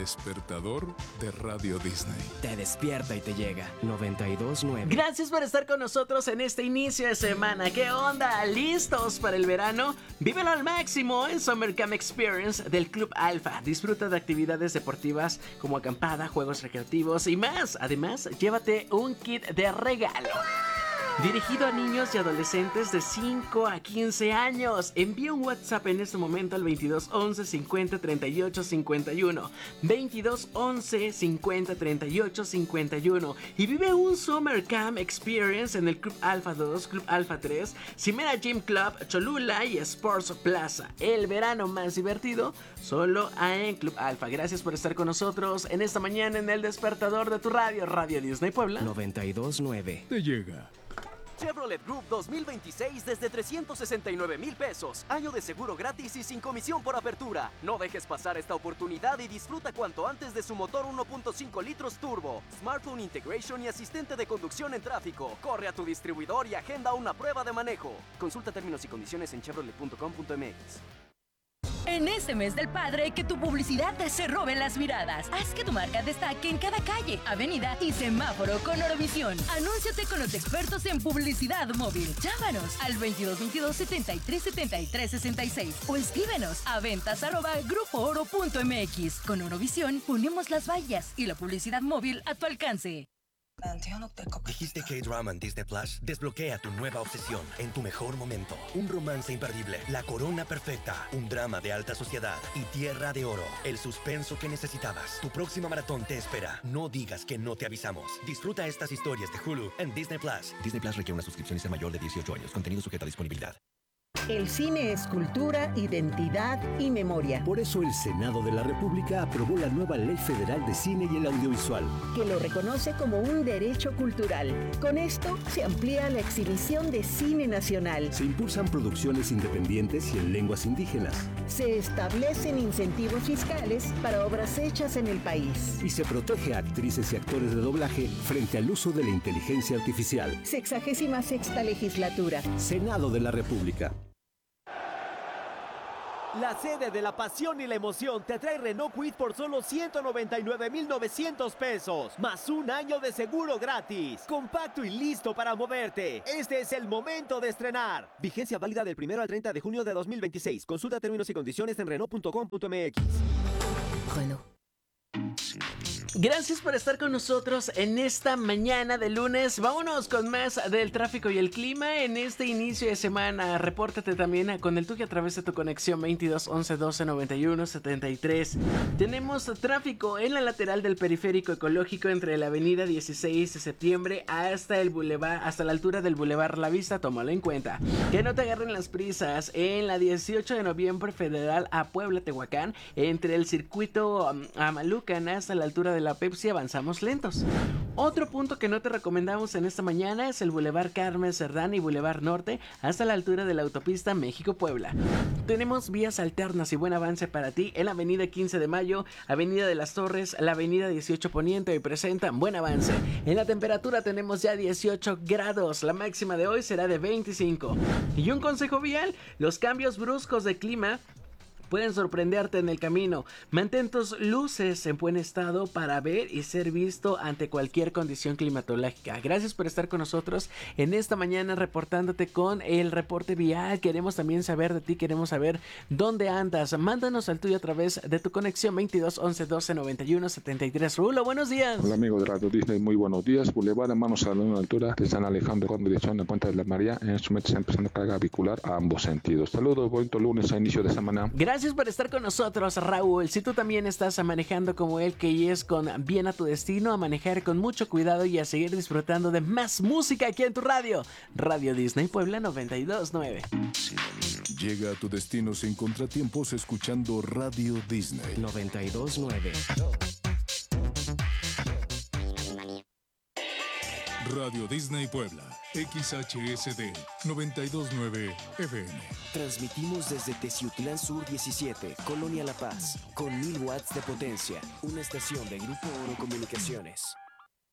despertador de Radio Disney. Te despierta y te llega. 92.9. Gracias por estar con nosotros en este inicio de semana. ¿Qué onda? ¿Listos para el verano? Vívelo al máximo en Summer Camp Experience del Club Alfa. Disfruta de actividades deportivas como acampada, juegos recreativos y más. Además, llévate un kit de regalo dirigido a niños y adolescentes de 5 a 15 años. Envía un WhatsApp en este momento al 22 11 50 38 51. 22 11 50 38 51. Y vive un Summer Camp Experience en el Club Alfa 2, Club Alfa 3, Cimera Gym Club, Cholula y Sports Plaza. El verano más divertido solo en Club Alfa. Gracias por estar con nosotros en esta mañana en el despertador de tu radio, Radio Disney Puebla 92.9. Te llega. Chevrolet Group 2026 desde 369,000 pesos. Año de seguro gratis y sin comisión por apertura. No dejes pasar esta oportunidad y disfruta cuanto antes de su motor 1.5 litros turbo, smartphone integration y asistente de conducción en tráfico. Corre a tu distribuidor y agenda una prueba de manejo. Consulta términos y condiciones en chevrolet.com.mx. En este mes del padre, que tu publicidad se robe las miradas. Haz que tu marca destaque en cada calle, avenida y semáforo con Orovisión. Anúnciate con los expertos en publicidad móvil. Llámanos al 2222 73 73 66 o escríbenos a ventas@grupooro.mx. Con Orovisión ponemos las vallas y la publicidad móvil a tu alcance. ¿Dijiste K-Drama en Disney Plus? Desbloquea tu nueva obsesión en tu mejor momento. Un romance imperdible, la corona perfecta, un drama de alta sociedad y Tierra de Oro. El suspenso que necesitabas. Tu próxima maratón te espera. No digas que no te avisamos. Disfruta estas historias de Hulu en Disney Plus. Disney Plus requiere una suscripción y ser mayor de 18 años. Contenido sujeto a disponibilidad. El cine es cultura, identidad y memoria. Por eso el Senado de la República aprobó la nueva Ley Federal de Cine y el Audiovisual, que lo reconoce como un derecho cultural. Con esto se amplía la exhibición de cine nacional. Se impulsan producciones independientes y en lenguas indígenas. Se establecen incentivos fiscales para obras hechas en el país. Y se protege a actrices y actores de doblaje frente al uso de la inteligencia artificial. 66ª legislatura. Senado de la República. La sede de la pasión y la emoción te trae Renault Kwid por solo 199,900 pesos, más un año de seguro gratis. Compacto y listo para moverte. Este es el momento de estrenar. Vigencia válida del 1 al 30 de junio de 2026. Consulta términos y condiciones en Renault.com.mx. Renault. Gracias por estar con nosotros en esta mañana de lunes. Vámonos con más del tráfico y el clima en este inicio de semana. Repórtate también con el Tuki a través de tu conexión 22 11 12 91 73. Tenemos tráfico en la lateral del periférico ecológico entre la avenida 16 de septiembre hasta el bulevar, hasta la altura del bulevar La Vista. Tómalo en cuenta. Que no te agarren las prisas en la 18 de noviembre federal a Puebla, Tehuacán, entre el circuito Amalucan hasta la altura de la Pepsi. Avanzamos lentos. Otro punto que no te recomendamos en esta mañana es el Boulevard Carmen Cerdán y Boulevard Norte hasta la altura de la autopista México-Puebla. Tenemos vías alternas y buen avance para ti en la avenida 15 de Mayo, avenida de las Torres, la avenida 18 Poniente y presentan buen avance. En la temperatura tenemos ya 18 grados, la máxima de hoy será de 25. Y un consejo vial, los cambios bruscos de clima pueden sorprenderte en el camino. Mantén tus luces en buen estado para ver y ser visto ante cualquier condición climatológica. Gracias por estar con nosotros en esta mañana reportándote con el reporte vial. Queremos también saber de ti, queremos saber dónde andas. Mándanos al tuyo a través de tu conexión 22 11 12 91 73. Rulo, buenos días. Hola amigos de Radio Disney, muy buenos días. Boulevard Hermanos a la altura de San Alejandro con dirección a Puente de la María. En este momento está empezando carga vehicular a ambos sentidos. Saludos, bonito lunes a inicio de semana. Gracias por estar con nosotros, Raúl. Si tú también estás manejando como él, que es con bien a tu destino, a manejar con mucho cuidado y a seguir disfrutando de más música aquí en tu radio. Radio Disney Puebla 92.9. Llega a tu destino sin contratiempos escuchando Radio Disney 92.9. Radio Disney Puebla, XHSD 92.9 FM. Transmitimos desde Teciutlán Sur 17, Colonia La Paz, con 1000 watts de potencia. Una estación de Grupo Oro Comunicaciones.